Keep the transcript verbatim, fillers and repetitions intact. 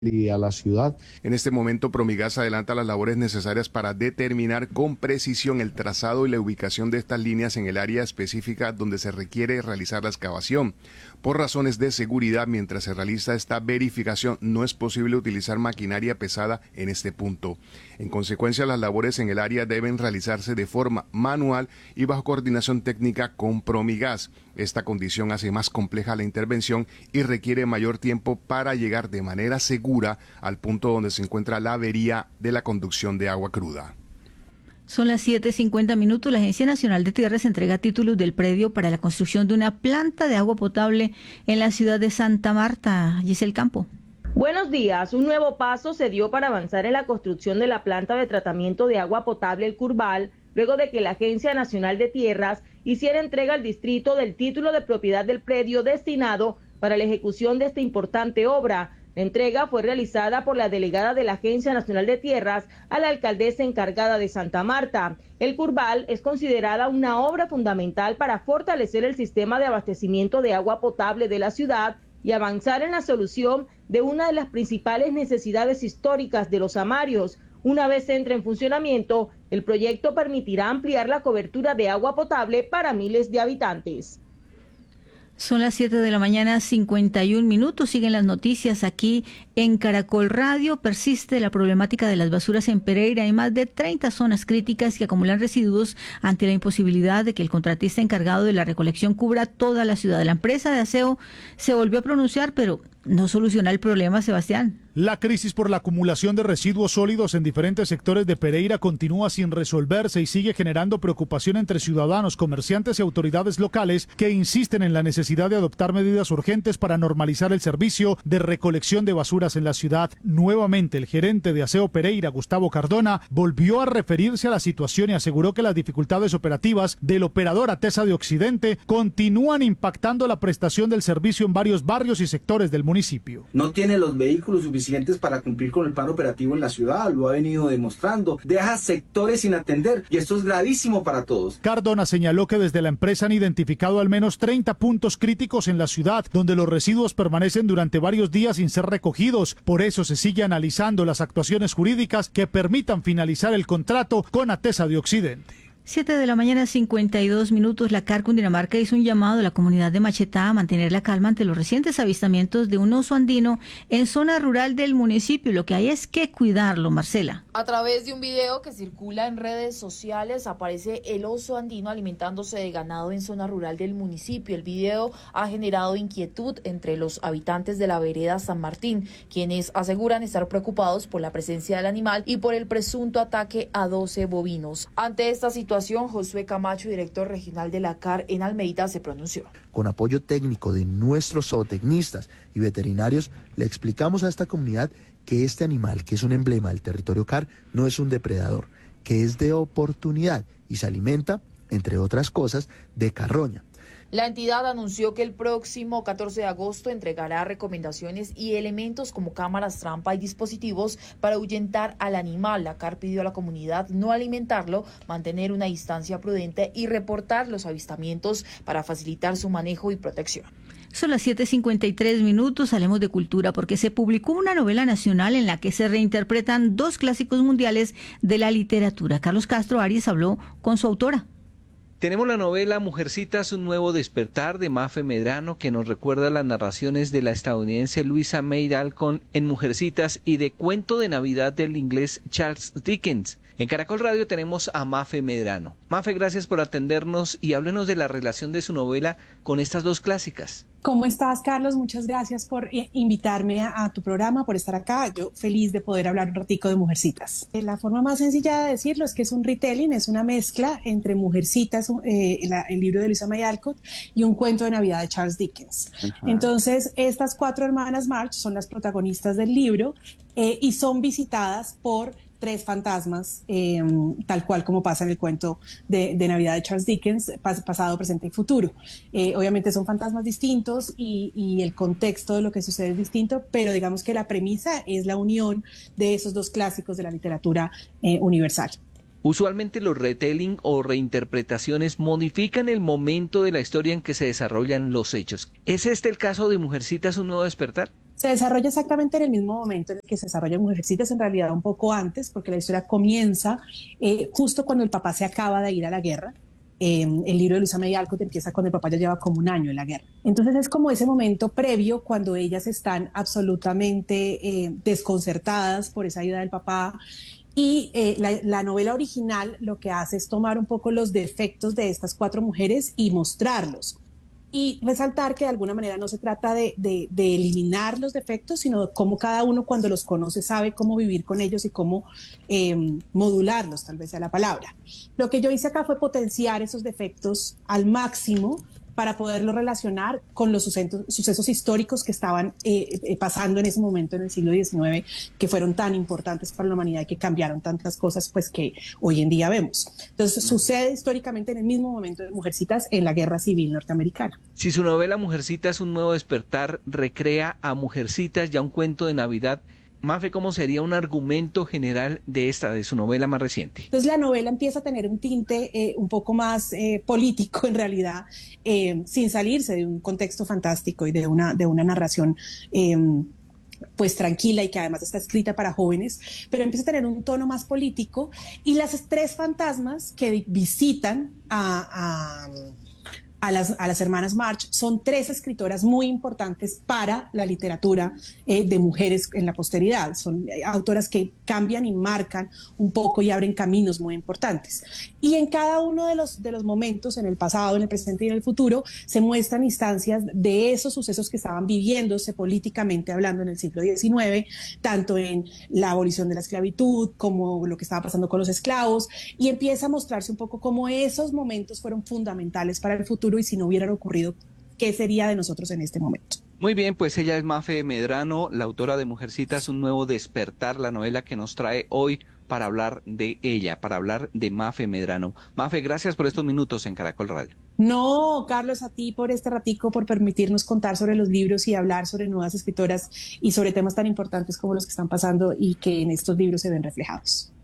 y a la ciudad. En este momento, Promigas adelanta las labores necesarias para determinar con precisión el trazado y la ubicación de estas líneas en el área específica donde se requiere realizar la excavación. Por razones de seguridad, mientras se realiza esta verificación, no es posible utilizar maquinaria pesada en este punto. En consecuencia, las labores en el área deben realizarse de forma manual y bajo coordinación técnica con Promigas. Esta condición hace más compleja la intervención y requiere mayor tiempo para llegar de manera segura al punto donde se encuentra la avería de la conducción de agua cruda. Son las siete cincuenta minutos. La Agencia Nacional de Tierras entrega títulos del predio para la construcción de una planta de agua potable en la ciudad de Santa Marta. Giselle Campo. Buenos días. Un nuevo paso se dio para avanzar en la construcción de la planta de tratamiento de agua potable El Curval, luego de que la Agencia Nacional de Tierras hiciera entrega al distrito del título de propiedad del predio destinado para la ejecución de esta importante obra. La entrega fue realizada por la delegada de la Agencia Nacional de Tierras a la alcaldesa encargada de Santa Marta. El Curval es considerada una obra fundamental para fortalecer el sistema de abastecimiento de agua potable de la ciudad y avanzar en la solución de una de las principales necesidades históricas de los amarios. Una vez entre en funcionamiento, el proyecto permitirá ampliar la cobertura de agua potable para miles de habitantes. Son las siete de la mañana, cincuenta y un minutos. Siguen las noticias aquí en Caracol Radio. Persiste la problemática de las basuras en Pereira. Hay más de treinta zonas críticas que acumulan residuos ante la imposibilidad de que el contratista encargado de la recolección cubra toda la ciudad. La empresa de aseo se volvió a pronunciar, pero no soluciona el problema, Sebastián. La crisis por la acumulación de residuos sólidos en diferentes sectores de Pereira continúa sin resolverse y sigue generando preocupación entre ciudadanos, comerciantes y autoridades locales que insisten en la necesidad de adoptar medidas urgentes para normalizar el servicio de recolección de basuras en la ciudad. Nuevamente, el gerente de Aseo Pereira, Gustavo Cardona, volvió a referirse a la situación y aseguró que las dificultades operativas del operador Atesa de Occidente continúan impactando la prestación del servicio en varios barrios y sectores del municipio. No tiene los vehículos suficientes para cumplir con el plan operativo en la ciudad, lo ha venido demostrando, deja sectores sin atender y esto es gravísimo para todos. Cardona señaló que desde la empresa han identificado al menos treinta puntos críticos en la ciudad donde los residuos permanecen durante varios días sin ser recogidos. Por eso se sigue analizando las actuaciones jurídicas que permitan finalizar el contrato con Atesa de Occidente. Siete de la mañana, cincuenta y dos minutos. La C A R Cundinamarca hizo un llamado a la comunidad de Machetá a mantener la calma ante los recientes avistamientos de un oso andino en zona rural del municipio. Lo que hay es que cuidarlo, Marcela. A través de un video que circula en redes sociales aparece el oso andino alimentándose de ganado en zona rural del municipio. El video ha generado inquietud entre los habitantes de la vereda San Martín, quienes aseguran estar preocupados por la presencia del animal y por el presunto ataque a doce bovinos. Ante esta situación, Josué Camacho, director regional de la C A R en Almeida, se pronunció. Con apoyo técnico de nuestros zootecnistas y veterinarios, le explicamos a esta comunidad que este animal, que es un emblema del territorio C A R, no es un depredador, que es de oportunidad y se alimenta, entre otras cosas, de carroña. La entidad anunció que el próximo catorce de agosto entregará recomendaciones y elementos como cámaras trampa y dispositivos para ahuyentar al animal. La C A R pidió a la comunidad no alimentarlo, mantener una distancia prudente y reportar los avistamientos para facilitar su manejo y protección. Son las siete cincuenta y tres minutos, hablemos de cultura, porque se publicó una novela nacional en la que se reinterpretan dos clásicos mundiales de la literatura. Carlos Castro Arias habló con su autora. Tenemos la novela Mujercitas, un nuevo despertar de Mafe Medrano, que nos recuerda las narraciones de la estadounidense Louisa May Alcott en Mujercitas y de Cuento de Navidad del inglés Charles Dickens. En Caracol Radio tenemos a Mafe Medrano. Mafe, gracias por atendernos y háblenos de la relación de su novela con estas dos clásicas. ¿Cómo estás, Carlos? Muchas gracias por invitarme a, a tu programa, por estar acá. Yo feliz de poder hablar un ratico de Mujercitas. La forma más sencilla de decirlo es que es un retelling, es una mezcla entre Mujercitas, eh, la, el libro de Louisa May Alcott, y un cuento de Navidad de Charles Dickens. Uh-huh. Entonces, estas cuatro hermanas March son las protagonistas del libro eh, y son visitadas por tres fantasmas, eh, tal cual como pasa en el cuento de, de Navidad de Charles Dickens, pas, pasado, presente y futuro. Eh, obviamente son fantasmas distintos y, y el contexto de lo que sucede es distinto, pero digamos que la premisa es la unión de esos dos clásicos de la literatura eh, universal. Usualmente los retelling o reinterpretaciones modifican el momento de la historia en que se desarrollan los hechos. ¿Es este el caso de Mujercitas, un nuevo despertar? Se desarrolla exactamente en el mismo momento en el que se desarrolla Mujercitas, en realidad un poco antes, porque la historia comienza eh, justo cuando el papá se acaba de ir a la guerra. Eh, el libro de Luisa May Alcott empieza cuando el papá ya lleva como un año en la guerra. Entonces es como ese momento previo cuando ellas están absolutamente eh, desconcertadas por esa ida del papá. Y eh, la, la novela original lo que hace es tomar un poco los defectos de estas cuatro mujeres y mostrarlos. Y resaltar que de alguna manera no se trata de, de, de eliminar los defectos, sino de cómo cada uno cuando los conoce sabe cómo vivir con ellos y cómo eh, modularlos, tal vez sea la palabra. Lo que yo hice acá fue potenciar esos defectos al máximo para poderlo relacionar con los sucesos, sucesos históricos que estaban eh, eh, pasando en ese momento en el siglo diecinueve, que fueron tan importantes para la humanidad y que cambiaron tantas cosas pues que hoy en día vemos. Entonces sucede históricamente en el mismo momento de Mujercitas en la Guerra Civil Norteamericana. Si su novela Mujercitas, un nuevo despertar, recrea a Mujercitas, ya un cuento de Navidad, Mafe, ¿cómo sería un argumento general de esta, de su novela más reciente? Entonces la novela empieza a tener un tinte eh, un poco más eh, político en realidad, eh, sin salirse de un contexto fantástico y de una, de una narración eh, pues tranquila y que además está escrita para jóvenes, pero empieza a tener un tono más político y las tres fantasmas que visitan a... a A las, a las hermanas March son tres escritoras muy importantes para la literatura eh, de mujeres en la posteridad. Son eh, autoras que cambian y marcan un poco y abren caminos muy importantes. Y en cada uno de los, de los momentos, en el pasado, en el presente y en el futuro, se muestran instancias de esos sucesos que estaban viviéndose políticamente hablando en el siglo diecinueve, tanto en la abolición de la esclavitud como lo que estaba pasando con los esclavos, y empieza a mostrarse un poco cómo esos momentos fueron fundamentales para el futuro y si no hubieran ocurrido, ¿qué sería de nosotros en este momento? Muy bien, pues ella es Mafe Medrano, la autora de Mujercitas, un nuevo despertar, la novela que nos trae hoy para hablar de ella, para hablar de Mafe Medrano. Mafe, gracias por estos minutos en Caracol Radio. No, Carlos, a ti por este ratico, por permitirnos contar sobre los libros y hablar sobre nuevas escritoras y sobre temas tan importantes como los que están pasando y que en estos libros se ven reflejados.